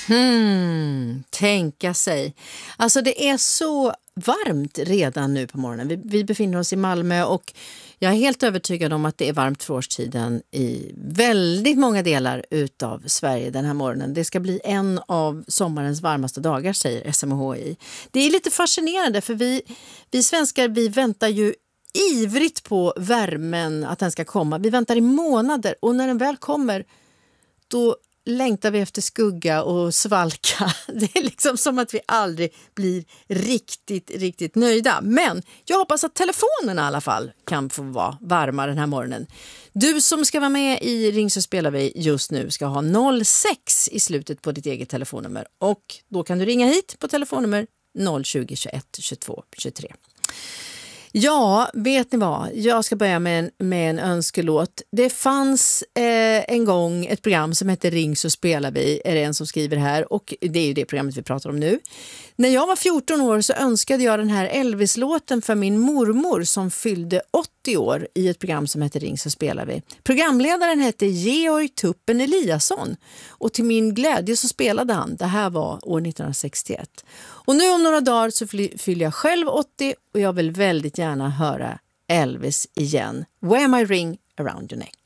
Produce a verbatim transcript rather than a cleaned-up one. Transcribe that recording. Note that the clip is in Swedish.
Hmm, tänka sig. Alltså det är så varmt redan nu på morgonen. Vi, vi befinner oss i Malmö och jag är helt övertygad om att det är varmt för årstiden i väldigt många delar utav Sverige den här morgonen. Det ska bli en av sommarens varmaste dagar, säger S M H I. Det är lite fascinerande för vi, vi svenskar vi väntar ju ivrigt på värmen att den ska komma. Vi väntar i månader och när den väl kommer då längtar vi efter skugga och svalka. Det är liksom som att vi aldrig blir riktigt, riktigt nöjda. Men jag hoppas att telefonen i alla fall kan få vara varma den här morgonen. Du som ska vara med i Ring så spelar vi just nu ska ha noll sex i slutet på ditt eget telefonnummer. Och då kan du ringa hit på telefonnummer noll tjugo, tjugoett, tjugotvå, tjugotre. Ja, vet ni vad? Jag ska börja med en, med en önskelåt. Det fanns eh, en gång ett program som hette Ring så spelar vi, är det en som skriver här. Och det är ju det programmet vi pratar om nu. När jag var fjorton år så önskade jag den här Elvis-låten för min mormor som fyllde åttio år i ett program som hette Ring så spelar vi. Programledaren hette Georg Tuppen Eliasson och till min glädje så spelade han. Det här var år nittonhundrasextioett. Och nu om några dagar så fyller jag själv åttio och jag vill väldigt gärna höra Elvis igen. Wear my ring around your neck.